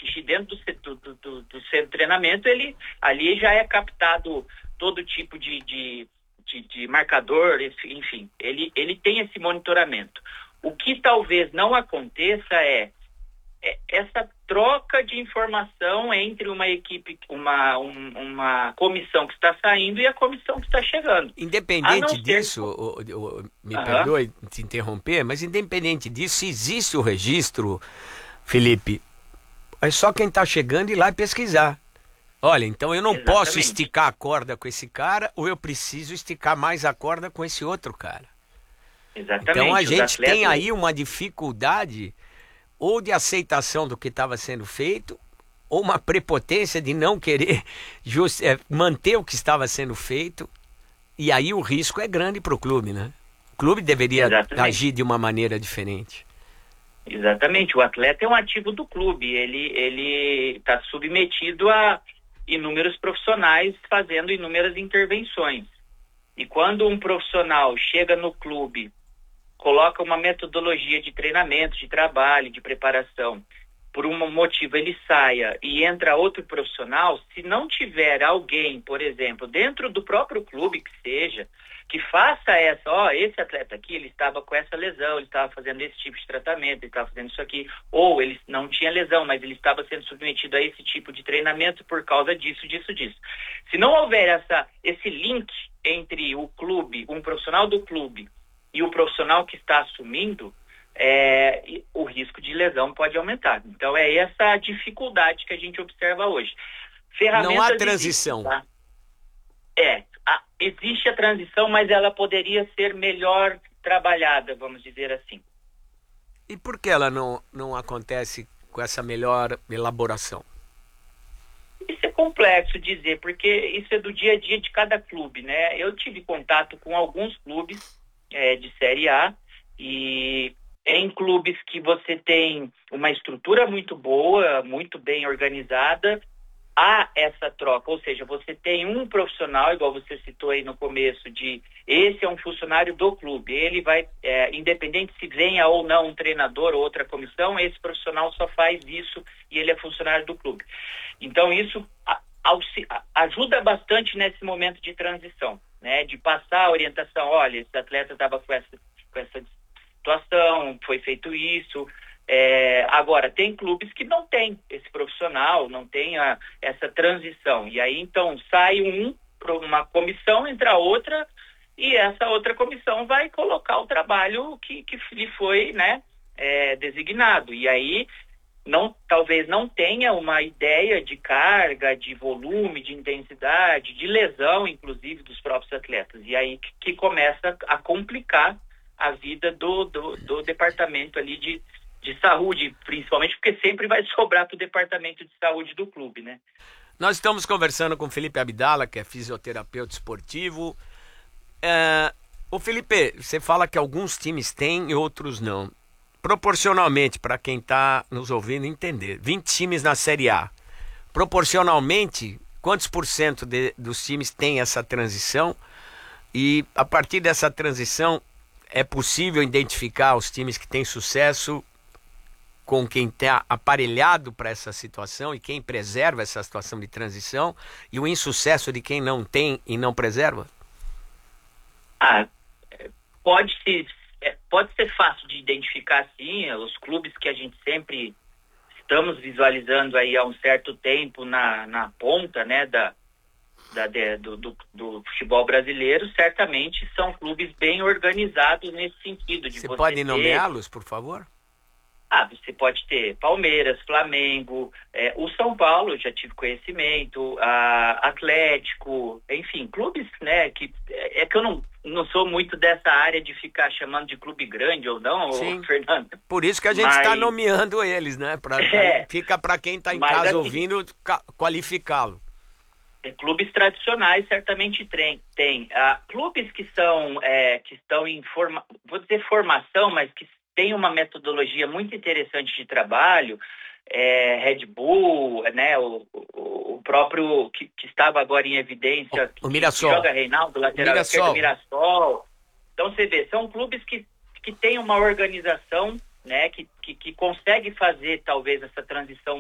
xixi dentro do centro de treinamento, ali já é captado todo tipo de marcador, enfim, ele tem esse monitoramento. O que talvez não aconteça é essa troca de informação entre uma equipe, uma comissão que está saindo e a comissão que está chegando. Independente disso, me perdoe te interromper, mas independente disso, se existe o registro, Felipe, é só quem está chegando ir lá e pesquisar. Olha, então eu não posso esticar a corda com esse cara, ou eu preciso esticar mais a corda com esse outro cara. Exatamente. Então a gente tem aí uma dificuldade ou de aceitação do que estava sendo feito, ou uma prepotência de não querer manter o que estava sendo feito, e aí o risco é grande para o clube, né? O clube deveria agir de uma maneira diferente. Exatamente, o atleta é um ativo do clube, ele está submetido a inúmeros profissionais fazendo inúmeras intervenções. E quando um profissional chega no clube, coloca uma metodologia de treinamento, de trabalho, de preparação, por um motivo ele saia e entra outro profissional, se não tiver alguém, por exemplo, dentro do próprio clube que seja, que faça esse atleta aqui, ele estava com essa lesão, ele estava fazendo esse tipo de tratamento, ele estava fazendo isso aqui, ou ele não tinha lesão, mas ele estava sendo submetido a esse tipo de treinamento por causa disso. Se não houver esse link entre o clube, um profissional do clube, e o profissional que está assumindo, o risco de lesão pode aumentar. Então é essa a dificuldade que a gente observa hoje. Não há transição. Existe a transição, mas ela poderia ser melhor trabalhada, vamos dizer assim. E por que ela não acontece com essa melhor elaboração? Isso é complexo dizer, porque isso é do dia a dia de cada clube, né? Eu tive contato com alguns clubes de Série A, e em clubes que você tem uma estrutura muito boa, muito bem organizada, há essa troca, ou seja, você tem um profissional, igual você citou aí no começo, esse é um funcionário do clube, ele vai, independente se venha ou não um treinador ou outra comissão, esse profissional só faz isso e ele é funcionário do clube. Então isso ajuda bastante nesse momento de transição, né, de passar a orientação, olha, esse atleta estava com essa situação, foi feito isso. Agora, tem clubes que não tem esse profissional, não tem essa transição, e aí então sai uma comissão, entra outra, e essa outra comissão vai colocar o trabalho que lhe foi, né, designado, e aí talvez não tenha uma ideia de carga, de volume, de intensidade, de lesão, inclusive, dos próprios atletas. E aí que começa a complicar a vida do departamento ali de saúde, principalmente porque sempre vai sobrar para o departamento de saúde do clube, né? Nós estamos conversando com o Felipe Abdala, que é fisioterapeuta esportivo. Ô Felipe, você fala que alguns times têm e outros não. Proporcionalmente, para quem está nos ouvindo entender, 20 times na Série A. Proporcionalmente, quantos por cento dos times têm essa transição? E a partir dessa transição, é possível identificar os times que têm sucesso com quem está aparelhado para essa situação e quem preserva essa situação de transição, e o insucesso de quem não tem e não preserva? Pode ser fácil de identificar, sim, os clubes que a gente sempre estamos visualizando aí há um certo tempo na ponta, né, do futebol brasileiro, certamente são clubes bem organizados nesse sentido. Você pode nomeá-los, por favor? Você pode ter Palmeiras, Flamengo, o São Paulo, já tive conhecimento, Atlético, enfim, clubes, né, que eu não sou muito dessa área de ficar chamando de clube grande ou não, sim, Fernando. Por isso que a gente está nomeando eles, né? Fica para quem está em casa assim, ouvindo, qualificá-lo. Clubes tradicionais certamente tem. Clubes que estão em formação, mas que tem uma metodologia muito interessante de trabalho, Red Bull, né, o próprio que estava agora em evidência, o Mirassol, que joga Reinaldo, lateral esquerdo, Mirassol. Então você vê, são clubes que têm uma organização, né, que consegue fazer talvez essa transição